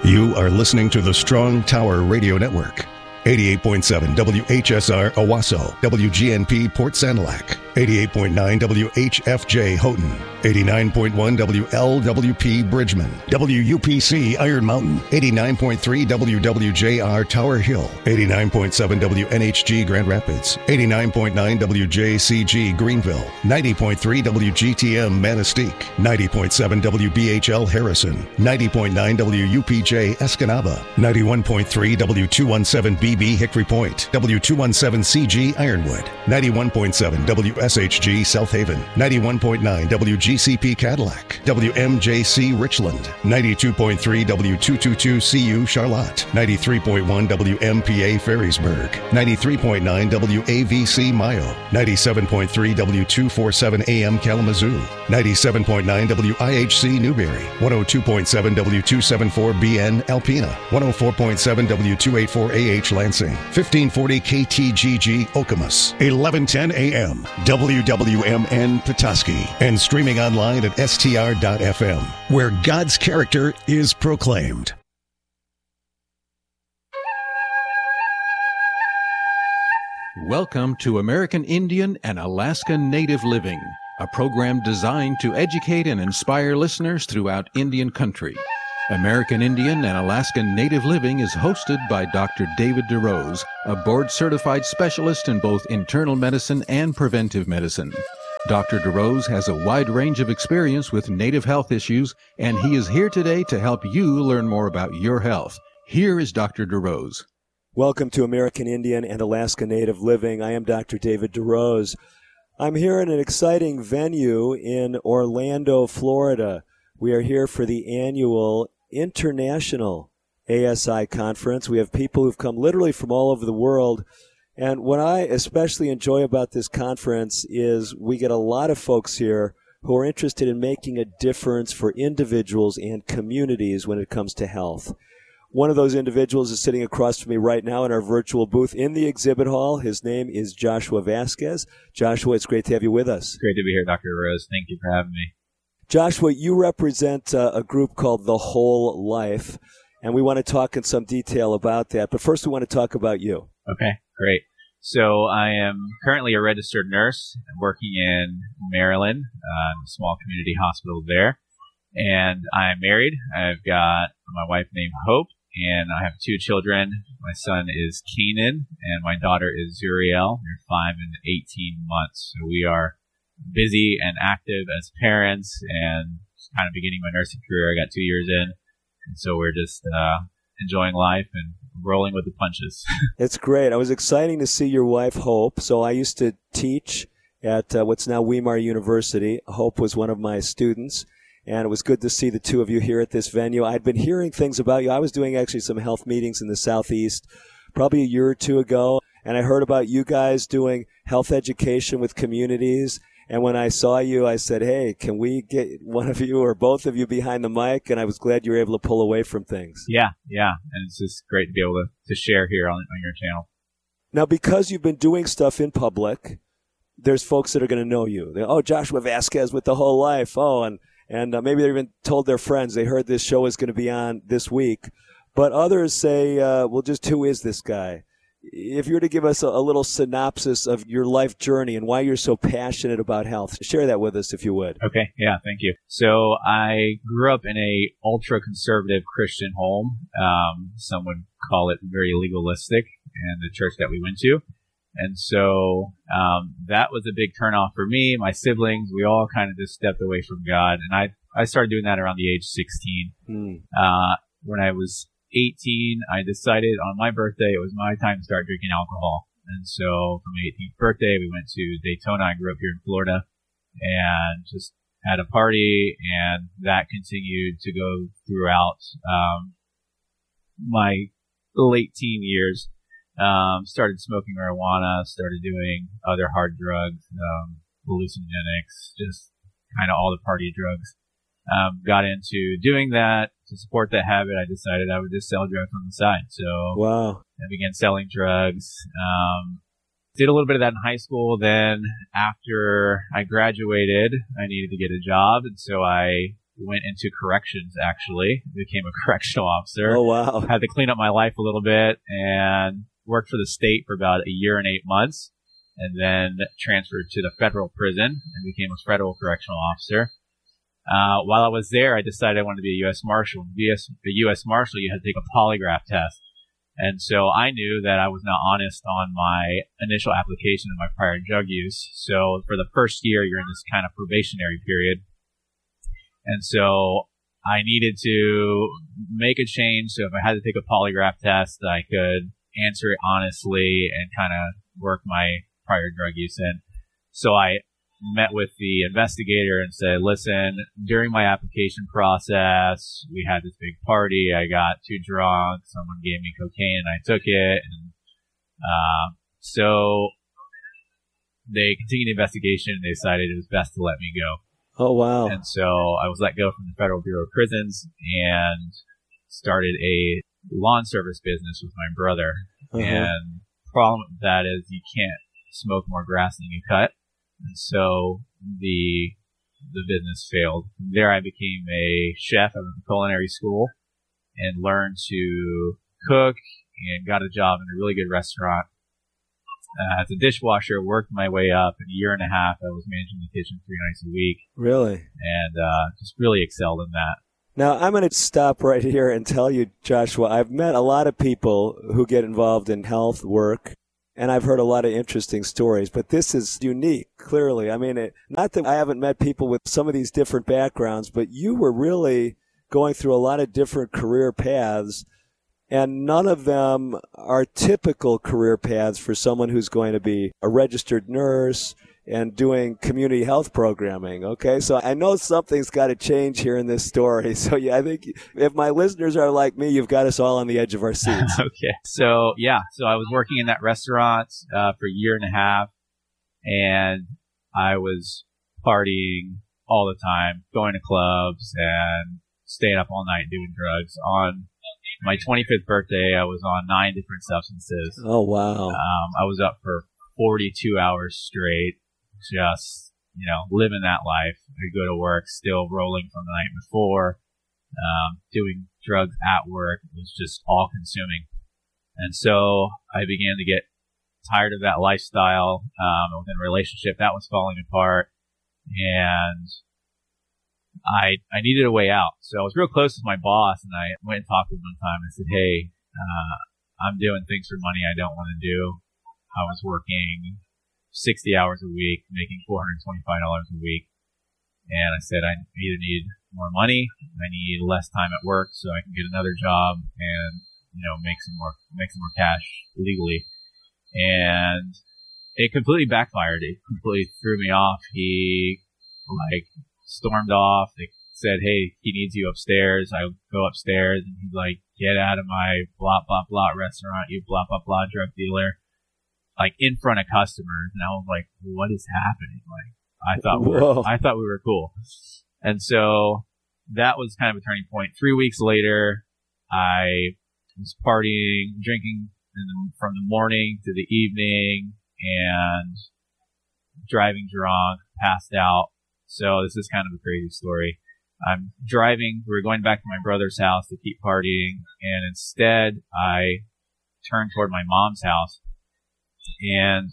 You are listening to the Strong Tower Radio Network. 88.7 WHSR Owasso, WGNP Port Sanilac, 88.9 WHFJ Houghton, 89.1 WLWP Bridgman, WUPC Iron Mountain, 89.3 WWJR Tower Hill, 89.7 WNHG Grand Rapids, 89.9 WJCG Greenville, 90.3 WGTM Manistee, 90.7 WBHL Harrison, 90.9 WUPJ Escanaba, 91.3 W217B Hickory Point, W217CG Ironwood, 91.7 WSHG South Haven, 91.9 WGCP Cadillac, WMJC Richland, 92.3 W222CU Charlotte, 93.1 WMPA Ferrisburg, 93.9 WAVC Mayo, 97.3 W247 AM Kalamazoo, 97.9 WIHC Newberry, 102.7 W274BN Alpena, 104.7 W284AH Lansing, 1540 KTGG Okemos, 1110 AM, WWMN Petoskey, and streaming online at str.fm, where God's character is proclaimed. Welcome to American Indian and Alaska Native Living, a program designed to educate and inspire listeners throughout Indian country. American Indian and Alaska Native Living is hosted by Dr. David DeRose, a board-certified specialist in both internal medicine and preventive medicine. Dr. DeRose has a wide range of experience with Native health issues, and he is here today to help you learn more about your health. Here is Dr. DeRose. Welcome to American Indian and Alaska Native Living. I am Dr. David DeRose. I'm here in an exciting venue in Orlando, Florida. We are here for the annual International ASI Conference. We have people who've come literally from all over the world. And what I especially enjoy about this conference is we get a lot of folks here who are interested in making a difference for individuals and communities when it comes to health. One of those individuals is sitting across from me right now in our virtual booth in the exhibit hall. His name is Joshua Vasquez. Joshua, it's great to have you with us. Great to be here, Dr. Rose. Thank you for having me. Joshua, you represent a group called The Whole Life, and we want to talk in some detail about that. But first, we want to talk about you. Okay, great. So I am currently a registered nurse. I'm working in Maryland, a small community hospital there. And I'm married. I've got my wife named Hope, and I have two children. My son is Keenan, and my daughter is Zuriel. They're 5 and 18 months. So we are busy and active as parents, and kind of beginning my nursing career. I got 2 years in, and so we're just enjoying life and rolling with the punches. It's great. It was exciting to see your wife, Hope. So I used to teach at what's now Weimar University. Hope was one of my students, and it was good to see the two of you here at this venue. I'd been hearing things about you. I was doing actually some health meetings in the Southeast probably a year or two ago, and I heard about you guys doing health education with communities. And when I saw you, I said, hey, can we get one of you or both of you behind the mic? And I was glad you were able to pull away from things. Yeah. And it's just great to be able to share here on your channel. Now, because you've been doing stuff in public, there's folks that are going to know you. Joshua Vasquez with The Whole Life. And maybe they even told their friends. They heard this show is going to be on this week. But others say, just who is this guy? If you were to give us a little synopsis of your life journey and why you're so passionate about health, share that with us if you would. Okay, yeah, thank you. So I grew up in a ultra-conservative Christian home. Some would call it very legalistic, and the church that we went to. And so that was a big turnoff for me. My siblings, we all kind of just stepped away from God. And I started doing that around the age 16. When I was 18, I decided on my birthday it was my time to start drinking alcohol. And so for my 18th birthday, we went to Daytona. I grew up here in Florida and just had a party, and that continued to go throughout my late teen years. Started smoking marijuana, started doing other hard drugs, hallucinogenics, just kind of all the party drugs. Got into doing that. To support that habit, I decided I would just sell drugs on the side. So wow. I began selling drugs. Did a little bit of that in high school. Then after I graduated, I needed to get a job. And so I went into corrections, actually. Became a correctional officer. Oh, wow. Had to clean up my life a little bit and worked for the state for about a year and 8 months, and then transferred to the federal prison and became a federal correctional officer. While I was there, I decided I wanted to be a U.S. Marshal. To be a U.S. Marshal, you had to take a polygraph test. And so I knew that I was not honest on my initial application of my prior drug use. So for the first year, you're in this kind of probationary period. And so I needed to make a change. So if I had to take a polygraph test, I could answer it honestly and kind of work my prior drug use in. So I met with the investigator and said, listen, during my application process, we had this big party. I got too drunk. Someone gave me cocaine and I took it. And so they continued the investigation and they decided it was best to let me go. Oh, wow. And so I was let go from the Federal Bureau of Prisons and started a lawn service business with my brother. Uh-huh. And the problem with that is you can't smoke more grass than you cut. And so the business failed. From there, I became a chef at a culinary school and learned to cook and got a job in a really good restaurant. As a dishwasher, worked my way up. In a year and a half, I was managing the kitchen 3 nights a week. Really? And just really excelled in that. Now, I'm going to stop right here and tell you, Joshua, I've met a lot of people who get involved in health work, and I've heard a lot of interesting stories, but this is unique, clearly. I mean, not that I haven't met people with some of these different backgrounds, but you were really going through a lot of different career paths, and none of them are typical career paths for someone who's going to be a registered nurse and doing community health programming, okay? So I know something's got to change here in this story. So yeah, I think if my listeners are like me, you've got us all on the edge of our seats. Okay. So I was working in that restaurant for a year and a half, and I was partying all the time, going to clubs and staying up all night doing drugs. On my 25th birthday, I was on 9 different substances. Oh, wow. I was up for 42 hours straight. Just, living that life. I'd go to work still rolling from the night before, doing drugs at work. It was just all consuming. And so I began to get tired of that lifestyle. Within a relationship that was falling apart, and I needed a way out. So I was real close with my boss, and I went and talked to him one time and said, hey, I'm doing things for money I don't want to do. I was working 60 hours a week, making $425 a week. And I said, I either need more money, I need less time at work so I can get another job and, make some more cash legally. And it completely backfired. It completely threw me off. He stormed off. They said, hey, he needs you upstairs. I go upstairs and he's like, get out of my blah, blah, blah restaurant, you blah, blah, blah drug dealer. In front of customers, and I was like, "What is happening?" I thought we were cool, and so that was kind of a turning point. 3 weeks later, I was partying, drinking from the morning to the evening, and driving drunk, passed out. So this is kind of a crazy story. I'm driving. We were going back to my brother's house to keep partying, and instead, I turned toward my mom's house. And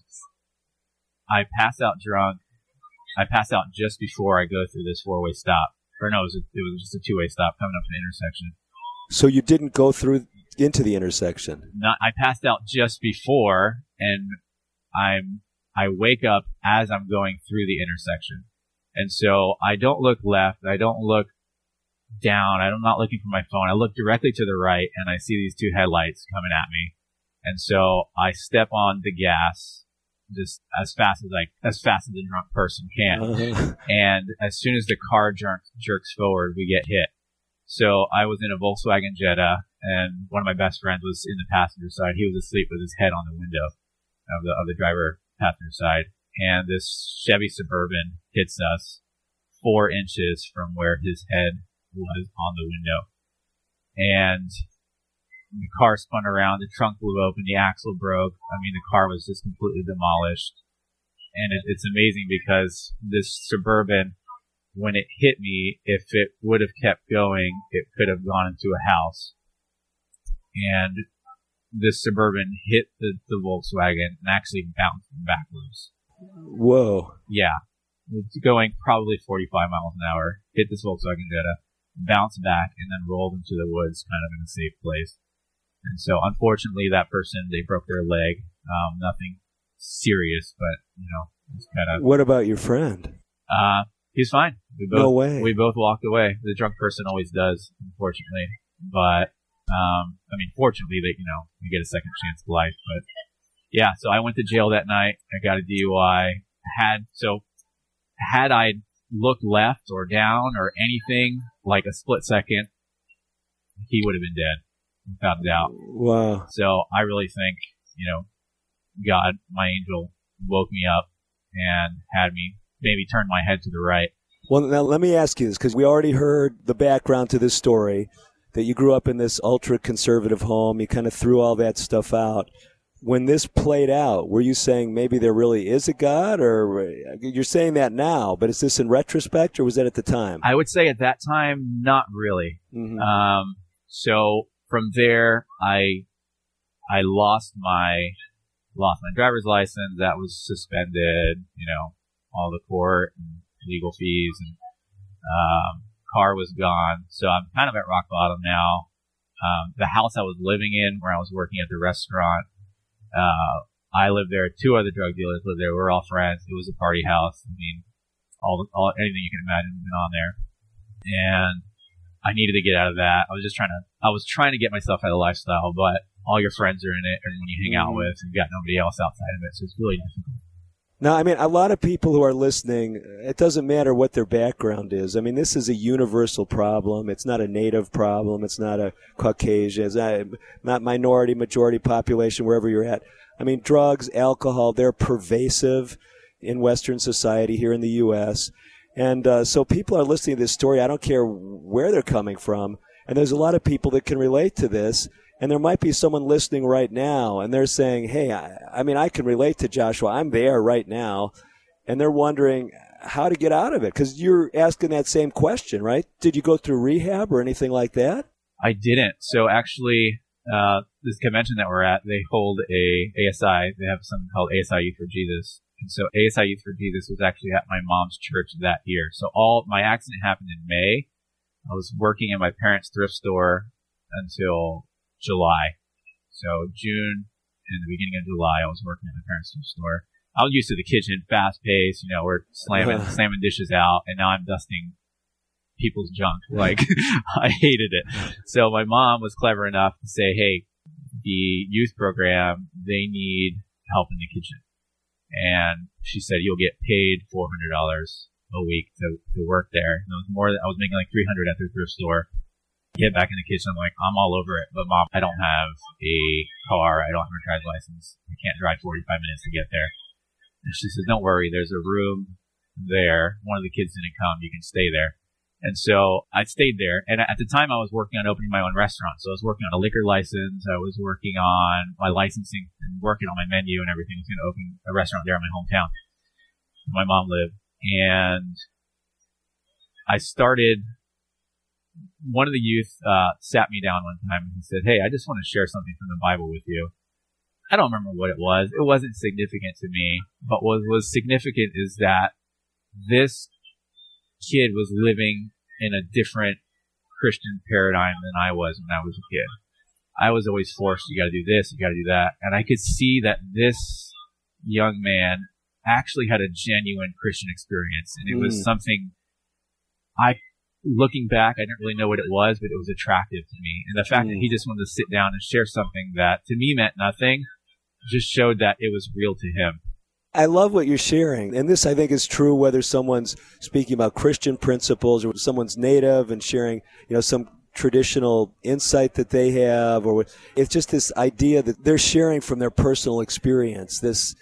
I passed out drunk. I passed out just before I go through this 4-way stop. Or no, it was just a 2-way stop coming up to the intersection. So you didn't go through into the intersection? I passed out just before, and I wake up as I'm going through the intersection. And so I don't look left. I don't look down. I'm not looking for my phone. I look directly to the right, and I see these 2 headlights coming at me. And so I step on the gas just as fast as a drunk person can. Uh-huh. And as soon as the car jerks forward, we get hit. So I was in a Volkswagen Jetta, and one of my best friends was in the passenger side. He was asleep with his head on the window of the driver passenger side. And this Chevy Suburban hits us 4 inches from where his head was on the window. And the car spun around, the trunk blew open, the axle broke. I mean, the car was just completely demolished. And it's amazing because this Suburban when it hit me, if it would have kept going, it could have gone into a house. And this Suburban hit the Volkswagen and actually bounced backwards. Whoa. Yeah. It's going probably 45 miles an hour, hit this Volkswagen Jetta, bounced back, and then rolled into the woods kind of in a safe place. And so, unfortunately, that person, they broke their leg. Nothing serious, but, it's kind of... What about your friend? He's fine. No way. We both walked away. The drunk person always does, unfortunately. But, fortunately, that, you get a second chance at life. But, yeah, so I went to jail that night. I got a DUI. Had I looked left or down or anything, like a split second, he would have been dead, without a doubt. Wow. So I really think, God, my angel, woke me up and had me maybe turn my head to the right. Well, now let me ask you this, because we already heard the background to this story, that you grew up in this ultra-conservative home. You kind of threw all that stuff out. When this played out, were you saying maybe there really is a God? Or you're saying that now, but is this in retrospect, or was that at the time? I would say at that time, not really. Mm-hmm. So from there, I lost my driver's license. That was suspended, all the court and legal fees, and car was gone. So I'm kind of at rock bottom now. The house I was living in, where I was working at the restaurant, I lived there. 2 other drug dealers lived there. We're all friends. It was a party house. All anything you can imagine has been on there. And I needed to get out of that. I was trying to get myself out of the lifestyle, but all your friends are in it, and when you hang out with, you've got nobody else outside of it, so it's really difficult. Now, a lot of people who are listening, it doesn't matter what their background is. This is a universal problem. It's not a native problem. It's not a Caucasian. It's not minority, majority population, wherever you're at. Drugs, alcohol, they're pervasive in Western society here in the U.S. And so people are listening to this story. I don't care where they're coming from. And there's a lot of people that can relate to this. And there might be someone listening right now, and they're saying, hey, I can relate to Joshua. I'm there right now. And they're wondering how to get out of it, because you're asking that same question, right? Did you go through rehab or anything like that? I didn't. So actually, this convention that we're at, they hold a ASI. They have something called ASI Youth for Jesus. And so ASI Youth for Jesus was actually at my mom's church that year. So my accident happened in May. I was working in my parents' thrift store until July. So June and the beginning of July, I was working at my parents' thrift store. I was used to the kitchen, fast paced, we're slamming dishes out, and now I'm dusting people's junk. I hated it. So my mom was clever enough to say, hey, the youth program, they need help in the kitchen. And she said, you'll get paid $400 a week to work there. And it was more, I was making like $300 at the thrift store. Get back in the kitchen, I'm all over it. But Mom, I don't have a car. I don't have a driver's license. I can't drive 45 minutes to get there. And she says, don't worry. There's a room there. One of the kids didn't come. You can stay there. And so I stayed there. And at the time, I was working on opening my own restaurant. So I was working on a liquor license. I was working on my licensing and working on my menu and everything. I was going to open a restaurant there in my hometown where my mom lived. And I started... One of the youth sat me down one time and he said, hey, I just want to share something from the Bible with you. I don't remember what it was. It wasn't significant to me. But what was significant is that this kid was living in a different Christian paradigm than I was when I was a kid. I was always forced, you got to do this, you got to do that. And I could see that this young man actually had a genuine Christian experience. And it was something looking back, I didn't really know what it was, but it was attractive to me. And the fact that he just wanted to sit down and share something that to me meant nothing just showed that it was real to him. I love what you're sharing. And this, I think, is true whether someone's speaking about Christian principles or someone's native and sharing, some traditional insight that they have, or it's just this idea that they're sharing from their personal experience, this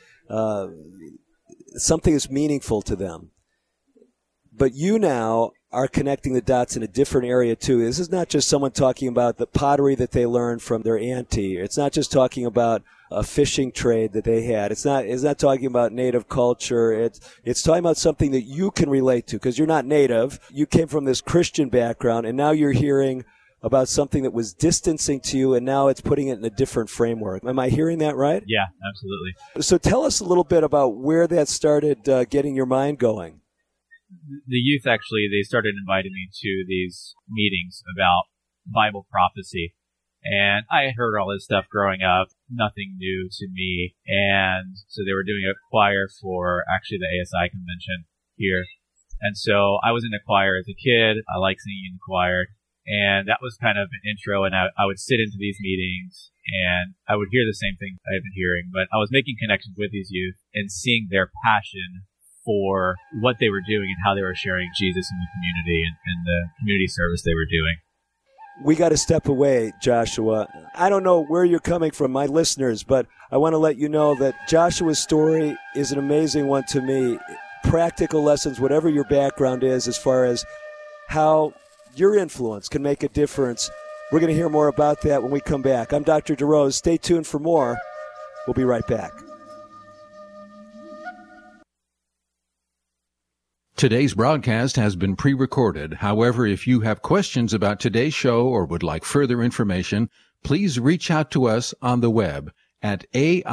something is meaningful to them. But you now are connecting the dots in a different area, too. This is not just someone talking about the pottery that they learned from their auntie. It's not just talking about a fishing trade that they had. It's not talking about native culture. It's talking about something that you can relate to because you're not native. You came from this Christian background, and now you're hearing about something that was distancing to you, and now it's putting it in a different framework. Am I hearing that right? Yeah, absolutely. So tell us a little bit about where that started getting your mind going. The youth, actually, they started inviting me to these meetings about Bible prophecy. And I had heard all this stuff growing up, nothing new to me. And so they were doing a choir for actually the ASI convention here. And so I was in the choir as a kid. I liked singing in the choir. And that was kind of an intro. And I would sit into these meetings and I would hear the same thing I had been hearing. But I was making connections with these youth and seeing their passion for what they were doing and how they were sharing Jesus in the community and the community service they were doing. We got to step away, Joshua. I don't know where you're coming from, my listeners, but I want to let you know that Joshua's story is an amazing one to me. Practical lessons, whatever your background is, as far as how your influence can make a difference. We're going to hear more about that when we come back. I'm Dr. DeRose. Stay tuned for more. We'll be right back. Today's broadcast has been pre-recorded. However, if you have questions about today's show or would like further information, please reach out to us on the web at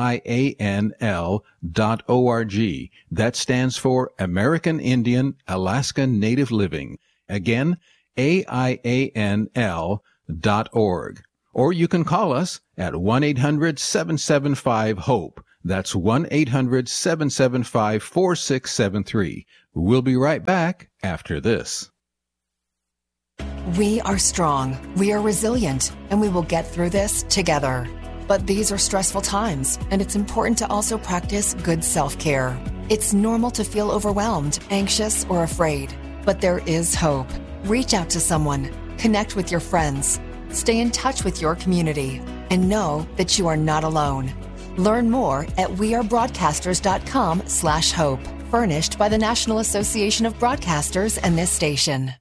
AIANL.org. That stands for American Indian Alaska Native Living. Again, AIANL.org. Or you can call us at 1-800-775-HOPE. That's 1-800-775-4673. We'll be right back after this. We are strong, we are resilient, and we will get through this together. But these are stressful times, and it's important to also practice good self-care. It's normal to feel overwhelmed, anxious, or afraid, but there is hope. Reach out to someone, connect with your friends, stay in touch with your community, and know that you are not alone. Learn more at wearebroadcasters.com/hope. Furnished by the National Association of Broadcasters and this station.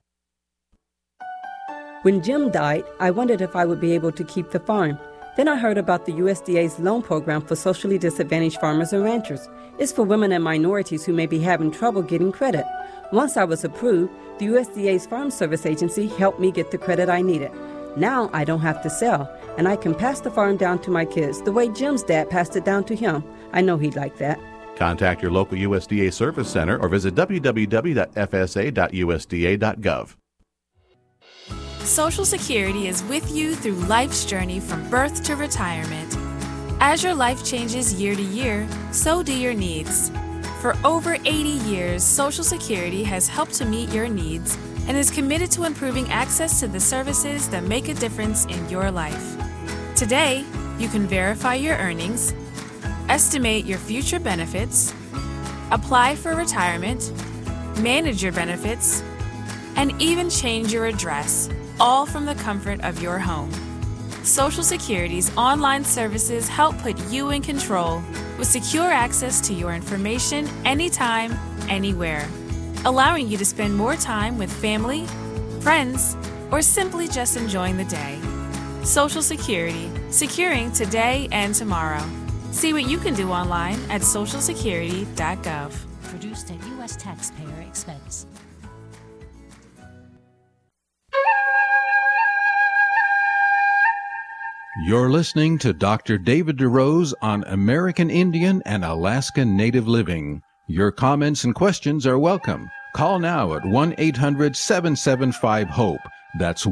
When Jim died, I wondered if I would be able to keep the farm. Then I heard about the USDA's loan program for socially disadvantaged farmers and ranchers. It's for women and minorities who may be having trouble getting credit. Once I was approved, the USDA's Farm Service Agency helped me get the credit I needed. Now I don't have to sell, and I can pass the farm down to my kids the way Jim's dad passed it down to him. I know he'd like that. Contact your local USDA Service Center or visit www.fsa.usda.gov. Social Security is with you through life's journey from birth to retirement. As your life changes year to year, so do your needs. For over 80 years, Social Security has helped to meet your needs and is committed to improving access to the services that make a difference in your life. Today, you can verify your earnings, estimate your future benefits, apply for retirement, manage your benefits, and even change your address, all from the comfort of your home. Social Security's online services help put you in control with secure access to your information anytime, anywhere, allowing you to spend more time with family, friends, or simply just enjoying the day. Social Security, securing today and tomorrow. See what you can do online at socialsecurity.gov. Produced at U.S. taxpayer expense. You're listening to Dr. David DeRose on American Indian and Alaska Native Living. Your comments and questions are welcome. Call now at 1-800-775-HOPE. That's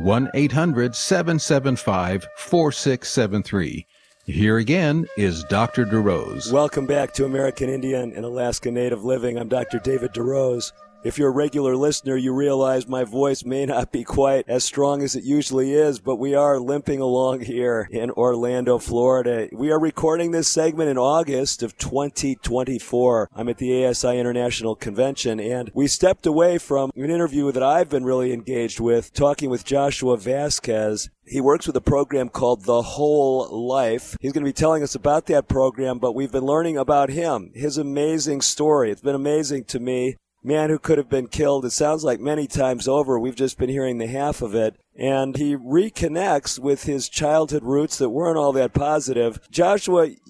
1-800-775-4673. Here again is Dr. DeRose. Welcome back to American Indian and Alaska Native Living. I'm Dr. David DeRose. If you're a regular listener, you realize my voice may not be quite as strong as it usually is, but we are limping along here in Orlando, Florida. We are recording this segment in August of 2024. I'm at the ASI International Convention, and we stepped away from an interview that I've been really engaged with, talking with Joshua Vasquez. He works with a program called The Whole Life. He's going to be telling us about that program, but we've been learning about him, his amazing story. It's been amazing to me. Man who could have been killed, it sounds like many times over. We've just been hearing the half of it. And he reconnects with his childhood roots that weren't all that positive. Joshua,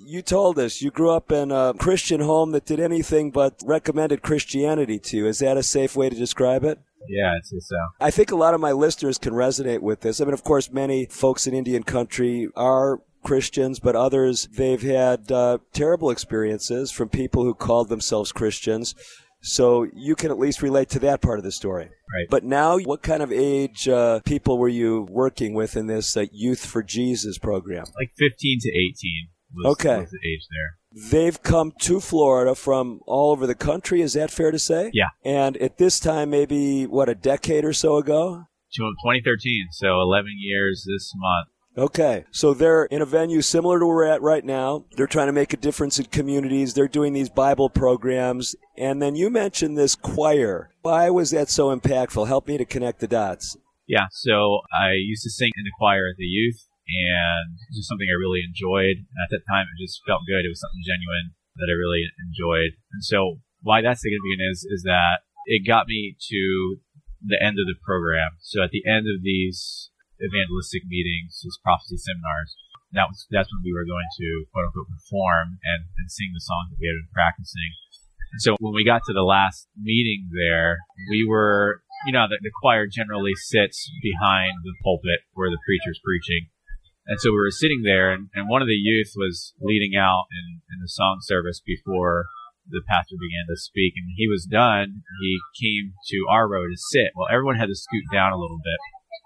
you told us you grew up in a Christian home that did anything but recommended Christianity to you. Is that a safe way to describe it? Yeah, I'd say so. I think a lot of my listeners can resonate with this. I mean, of course, many folks in Indian country are Christians, but others, they've had terrible experiences from people who called themselves Christians. So you can at least relate to that part of the story. Right. But now, what kind of age people were you working with in this Youth for Jesus program? Like 15 to 18 was the age there. They've come to Florida from all over the country. Is that fair to say? Yeah. And at this time, maybe, a decade or so ago? 2013, so 11 years this month. Okay, so they're in a venue similar to where we're at right now. They're trying to make a difference in communities. They're doing these Bible programs. And then you mentioned this choir. Why was that so impactful? Help me to connect the dots. Yeah, so I used to sing in the choir as a youth, and it was just something I really enjoyed. At that time, it just felt good. It was something genuine that I really enjoyed. And so why that's significant is that it got me to the end of the program. So at the end of these evangelistic meetings, these prophecy seminars, that's when we were going to quote unquote perform and sing the songs that we had been practicing. And so when we got to the last meeting there, we were, the choir generally sits behind the pulpit where the preacher's preaching. And so we were sitting there, and one of the youth was leading out in the song service before the pastor began to speak. And when he was done, he came to our row to sit. Well, everyone had to scoot down a little bit.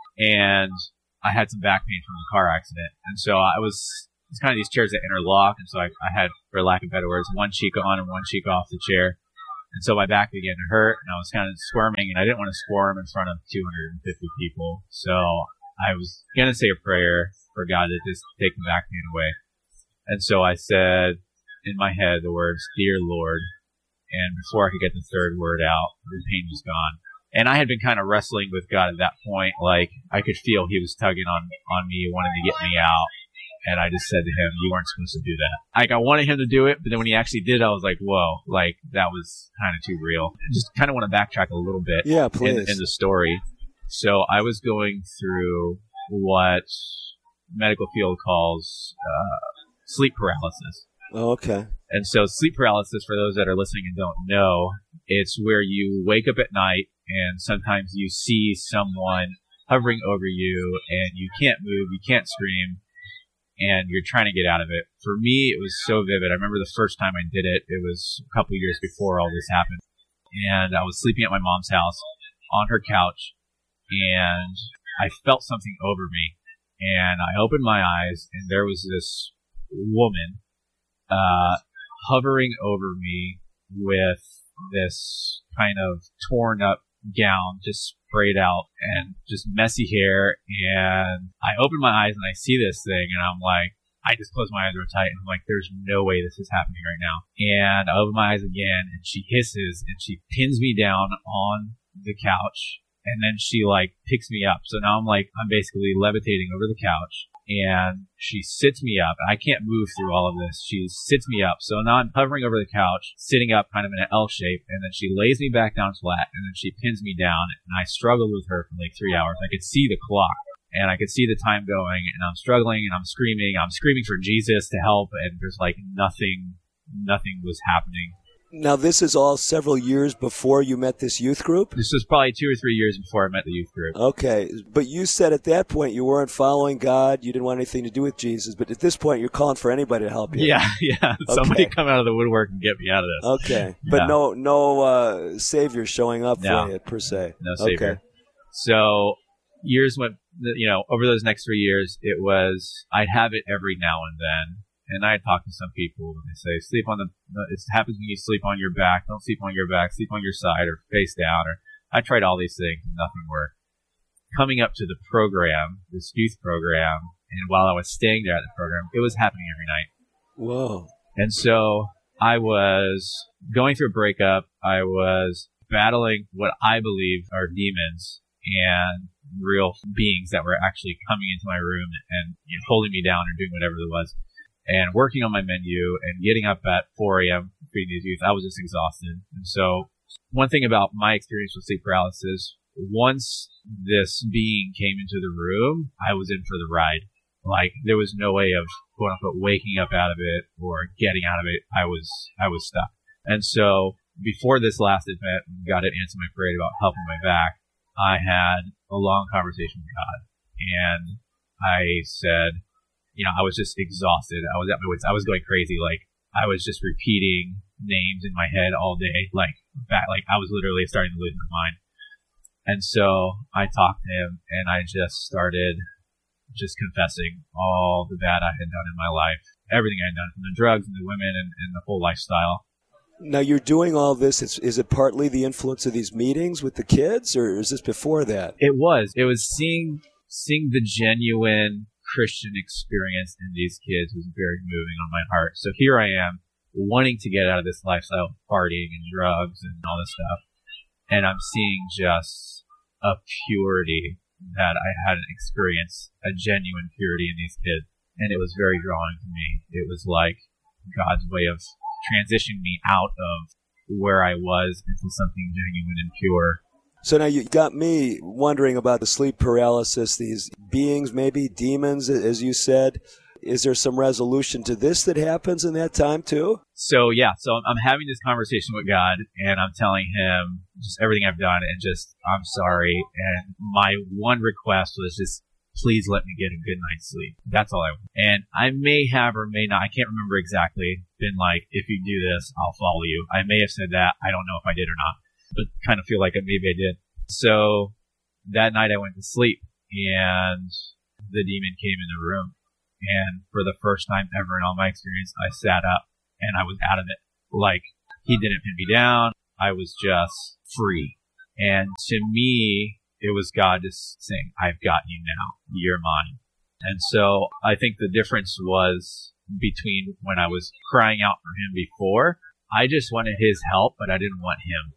And I had some back pain from the car accident. And so it's kind of these chairs that interlock. And so I had, for lack of better words, one cheek on and one cheek off the chair. And so my back began to hurt, and I was kind of squirming, and I didn't want to squirm in front of 250 people. So I was going to say a prayer for God to just take the back pain away. And so I said in my head the words, "Dear Lord." And before I could get the third word out, the pain was gone. And I had been kind of wrestling with God at that point. Like, I could feel he was tugging on me, wanting to get me out. And I just said to him, "You weren't supposed to do that." Like, I wanted him to do it, but then when he actually did, I was like, whoa, like, that was kind of too real. I just kind of want to backtrack a little bit in the story. So I was going through what medical field calls sleep paralysis. Oh, okay. And so sleep paralysis, for those that are listening and don't know, it's where you wake up at night and sometimes you see someone hovering over you and you can't move, you can't scream, and you're trying to get out of it. For me, it was so vivid. I remember the first time I did it. It was a couple of years before all this happened. And I was sleeping at my mom's house on her couch, and I felt something over me. And I opened my eyes, and there was this woman hovering over me with this kind of torn up gown, just sprayed out, and just messy hair. And I open my eyes and I see this thing, and I'm like, I just close my eyes real tight, and I'm like, there's no way this is happening right now. And I open my eyes again, and she hisses, and she pins me down on the couch, and then she picks me up. So now I'm basically levitating over the couch, and she sits me up. I can't move through all of this. She sits me up. So now I'm hovering over the couch, sitting up kind of in an L shape, and then she lays me back down flat, and then she pins me down, and I struggled with her for 3 hours. I could see the clock, and I could see the time going, and I'm struggling, and I'm screaming for Jesus to help, and there's nothing was happening. Now, this is all several years before you met this youth group? This was probably 2 or 3 years before I met the youth group. Okay, but you said at that point you weren't following God, you didn't want anything to do with Jesus, but at this point you're calling for anybody to help you. Yeah. Somebody come out of the woodwork and get me out of this. Okay, but no Savior showing up for you, per se. No Savior. Okay. So years went, over those next 3 years, it was, I'd have it every now and then. And I talk to some people, and they say, it happens when you sleep on your back. Don't sleep on your back. Sleep on your side or face down. Or I tried all these things, and nothing worked. Coming up to the program, this youth program, and while I was staying there at the program, it was happening every night. Whoa. And so I was going through a breakup. I was battling what I believe are demons and real beings that were actually coming into my room and holding me down or doing whatever it was. And working on my menu and getting up at 4 a.m. feeding these youth, I was just exhausted. And so one thing about my experience with sleep paralysis, once this being came into the room, I was in for the ride. Like, there was no way of, quote unquote, waking up out of it or getting out of it. I was stuck. And so before this last event, when God had answered my prayer about helping my back, I had a long conversation with God. And I said, I was just exhausted. I was at my wits. I was going crazy. Like, I was just repeating names in my head all day. Like I was literally starting to lose my mind. And so I talked to him, and I just started just confessing all the bad I had done in my life, everything I had done, from the drugs and the women and the whole lifestyle. Now, you're doing all this. Is it partly the influence of these meetings with the kids, or is this before that? It was seeing the genuine Christian experience in these kids was very moving on my heart. So here I am, wanting to get out of this lifestyle of partying and drugs and all this stuff, and I'm seeing just a purity that I hadn't experienced, a genuine purity in these kids, and it was very drawing to me. It was like God's way of transitioning me out of where I was into something genuine and pure. So now you got me wondering about the sleep paralysis, these beings, maybe demons, as you said. Is there some resolution to this that happens in that time too? So I'm having this conversation with God, and I'm telling him just everything I've done, and just, I'm sorry. And my one request was just, please let me get a good night's sleep. That's all I want. And I may have or may not, I can't remember exactly, been like, if you do this, I'll follow you. I may have said that. I don't know if I did or not, but kind of feel like maybe I did. So that night I went to sleep, and the demon came in the room. And for the first time ever in all my experience, I sat up and I was out of it. Like, he didn't pin me down. I was just free. And to me, it was God just saying, I've got you now. You're mine. And so I think the difference was between when I was crying out for him before, I just wanted his help, but I didn't want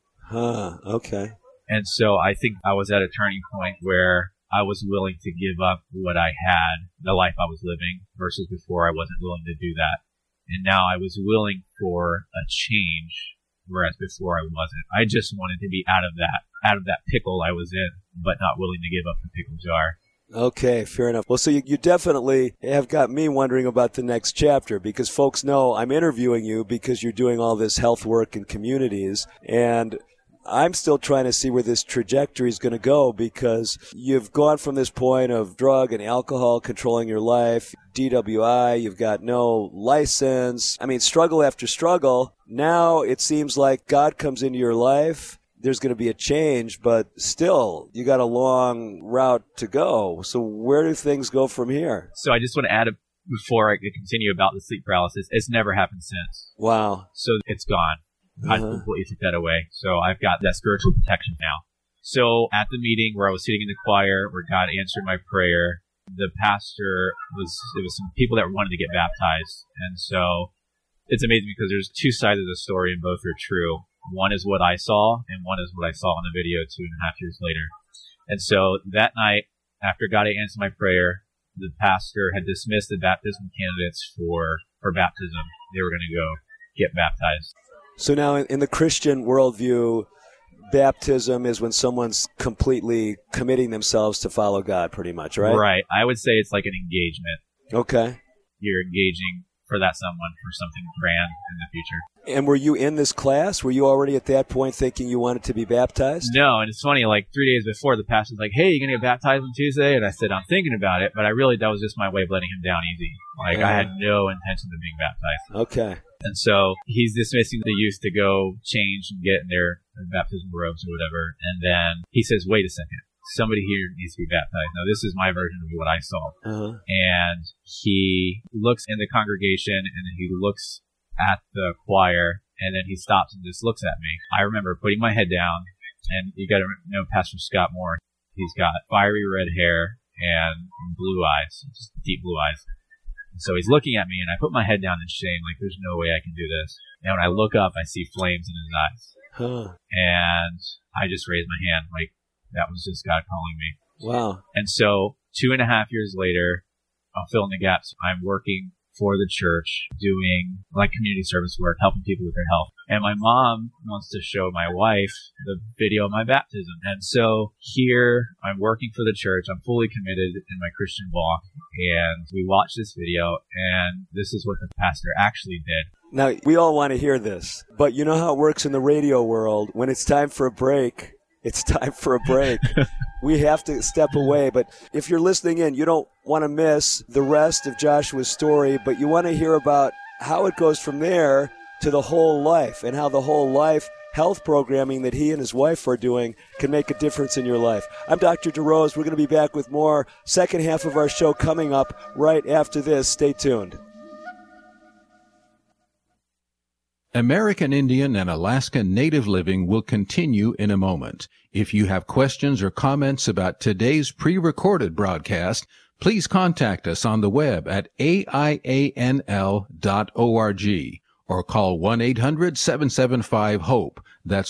him. Okay. And so I think I was at a turning point where I was willing to give up what I had, the life I was living, versus before I wasn't willing to do that. And now I was willing for a change, whereas before I wasn't. I just wanted to be out of that pickle I was in, but not willing to give up the pickle jar. Okay, fair enough. Well, so you definitely have got me wondering about the next chapter, because folks know I'm interviewing you because you're doing all this health work in communities, and I'm still trying to see where this trajectory is going to go, because you've gone from this point of drug and alcohol controlling your life, DWI, you've got no license. I mean, struggle after struggle. Now it seems like God comes into your life. There's going to be a change, but still, you got a long route to go. So where do things go from here? So I just want to add, before I continue about the sleep paralysis, it's never happened since. Wow. So it's gone. I completely took that away. So I've got that spiritual protection now. So at the meeting where I was sitting in the choir, where God answered my prayer, the pastor there was some people that wanted to get baptized. And so it's amazing because there's two sides of the story, and both are true. One is what I saw, and one is what I saw in the video 2.5 years later. And so that night, after God had answered my prayer, the pastor had dismissed the baptism candidates for baptism. They were going to go get baptized. So now in the Christian worldview, baptism is when someone's completely committing themselves to follow God, pretty much, right? Right. I would say it's like an engagement. Okay. You're engaging for that someone for something grand in the future. And were you in this class? Were you already at that point thinking you wanted to be baptized? No, and it's funny, like 3 days before, the pastor's like, hey, you going to get baptized on Tuesday? And I said, I'm thinking about it, but that was just my way of letting him down easy. Like, I had no intention of being baptized. Okay. And so he's dismissing the youth to go change and get in their baptismal robes or whatever. And then he says, wait a second. Somebody here needs to be baptized. Now, this is my version of what I saw. And he looks in the congregation, and then he looks at the choir, and then he stops and just looks at me. I remember putting my head down, and you got to know Pastor Scott Moore. He's got fiery red hair and blue eyes, just deep blue eyes. And so he's looking at me, and I put my head down in shame, like there's no way I can do this. And when I look up, I see flames in his eyes. And I just raised my hand, like, that was just God calling me. Wow. And so 2.5 years later, I'll fill in the gaps. I'm working for the church doing like community service work, helping people with their health. And my mom wants to show my wife the video of my baptism. And so here I'm working for the church. I'm fully committed in my Christian walk. And we watched this video, and this is what the pastor actually did. Now, we all want to hear this, but you know how it works in the radio world. When it's time for a break, it's time for a break. We have to step away. But if you're listening in, you don't want to miss the rest of Joshua's story, but you want to hear about how it goes from there to the whole life and how the whole life health programming that he and his wife are doing can make a difference in your life. I'm Dr. DeRose. We're going to be back with more second half of our show coming up right after this. Stay tuned. American Indian and Alaska Native Living will continue in a moment. If you have questions or comments about today's pre-recorded broadcast, please contact us on the web at aianl.org or call 1-800-775-HOPE. That's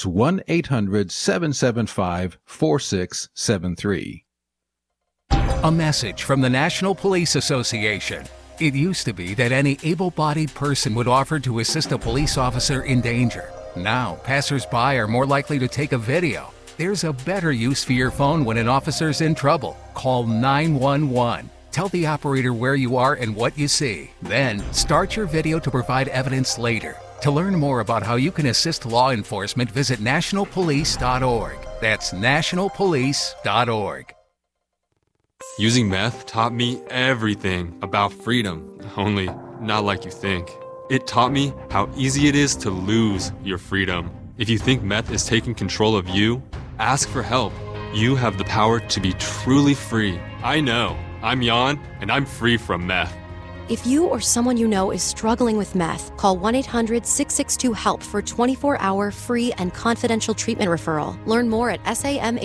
1-800-775-4673. A message from the National Police Association. It used to be that any able-bodied person would offer to assist a police officer in danger. Now, passers-by are more likely to take a video. There's a better use for your phone when an officer's in trouble. Call 911. Tell the operator where you are and what you see. Then, start your video to provide evidence later. To learn more about how you can assist law enforcement, visit nationalpolice.org. That's nationalpolice.org. Using meth taught me everything about freedom, only not like you think. It taught me how easy it is to lose your freedom. If you think meth is taking control of you, ask for help. You have the power to be truly free. I know. I'm Jan, and I'm free from meth. If you or someone you know is struggling with meth, call 1-800-662-HELP for a 24-hour free and confidential treatment referral. Learn more at SAMA.